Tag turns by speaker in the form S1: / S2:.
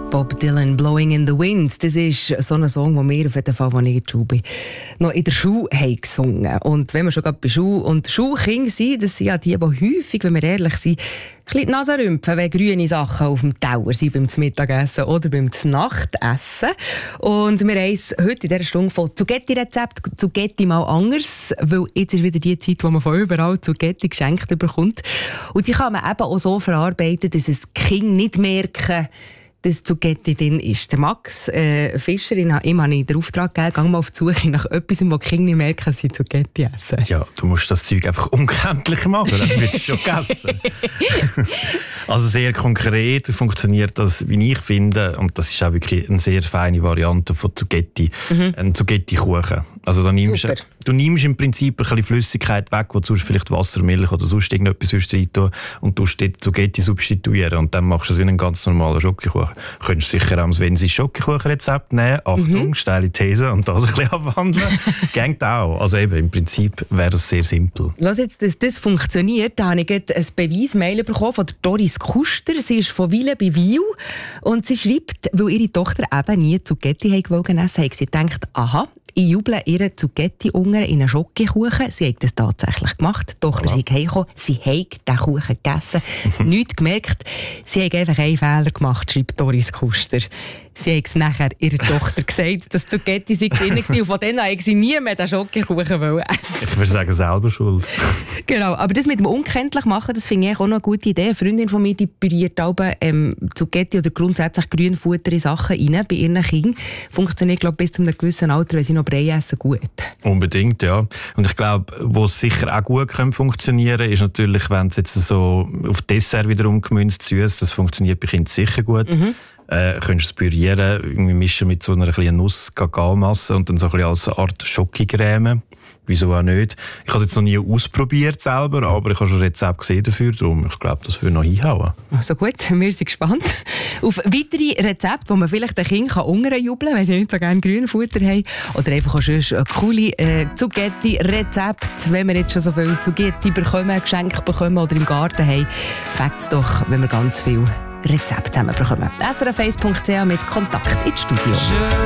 S1: Bob Dylan, «Blowing in the Wind». Das ist so ein Song, den wir auf jeden Fall, als ich in der Schule bin, noch in der Schule haben gesungen. Und wenn wir schon gerade bei Schule und Schulkinder sind, das sind ja die häufig, wenn wir ehrlich sind, ein bisschen die Nase rümpfen, wenn grüne Sachen auf dem Teller sind beim Mittagessen oder beim Nachtessen. Und wir haben es heute in dieser Stunde von Zugetti-Rezept, Zugetti mal anders, weil jetzt ist wieder die Zeit, wo man von überall Zugetti geschenkt bekommt. Und die kann man eben auch so verarbeiten, dass es die Kinder nicht merken, dass Zugetti drin ist. Der Max Fischer, ihm habe ich den Auftrag gegeben, geh mal auf die Suche nach etwas, wo die Kinder nicht merken, dass sie Zugetti essen.
S2: Ja, du musst das Zeug einfach unkenntlich machen, dann wird es schon gegessen. Also sehr konkret funktioniert das, wie ich finde, und das ist auch wirklich eine sehr feine Variante von Zugetti, ein Zugetti-Kuchen. Also du nimmst im Prinzip ein bisschen Flüssigkeit weg, wo du sonst vielleicht Wasser, Milch oder sonst irgendetwas rein tun und du dort Zugetti substituieren und dann machst du es wie einen ganz normalen Schokokuchen. Du könntest sicher auch, wenn sie Schokokuchenrezept nehmen, Achtung, steile These, und das ein bisschen abwandeln. Geht auch. Also eben, im Prinzip wäre das sehr simpel.
S1: Lass jetzt, dass das funktioniert, da habe ich ein Beweismail bekommen von der Doris Kuster. Sie ist von Wille bei Wiel und sie schreibt, weil ihre Tochter eben nie Zugetti essen wollte, hat sie gedacht, aha, ich juble ihre Zugetti unten in einen Schokokuchen. Sie hat das tatsächlich gemacht. Die Tochter ist heimgekommen, sie hat den Kuchen gegessen. Nichts gemerkt. Sie hat einfach einen Fehler gemacht, schreibt Doris Kuster. Sie hat es nachher ihrer Tochter gesagt, dass Zugetti drin war. Und von denen hat sie nie mehr den Schokokuchen essen.
S2: Ich würde sagen, selber schuld.
S1: Genau, aber das mit dem unkenntlich machen, das finde ich auch noch eine gute Idee. Eine Freundin von mir, die püriert Zugetti oder grundsätzlich Grünfutter in Sachen rein bei ihren Kindern. Funktioniert, glaube ich, bis zu einem gewissen Alter, wenn sie noch Brei essen, gut.
S2: Unbedingt, ja. Und ich glaube, wo es sicher auch gut funktionieren kann, ist natürlich, wenn es jetzt so auf Dessert wiederum gemünzt süß, das funktioniert bei Kindern sicher gut. Könntest du es pürieren, irgendwie mischen mit so einer kleinen Nuss-Kakaomasse und dann so ein bisschen als Art Schokocreme. Wieso auch nicht? Ich habe es jetzt noch nie ausprobiert selber, aber ich habe schon ein Rezept gesehen dafür, darum ich glaube, das würde noch hinhauen.
S1: Also gut, wir sind gespannt auf weitere Rezepte, die man vielleicht den Kindern unterjubeln kann, wenn sie nicht so gerne Grünfutter haben. Oder einfach auch schon coole Zugetti-Rezepte, wenn wir jetzt schon so viel Zugetti bekommen, Geschenke bekommen oder im Garten haben. Fängt es doch, wenn wir ganz viel Rezepte zusammen bekommen. srf1.ch mit Kontakt ins Studio.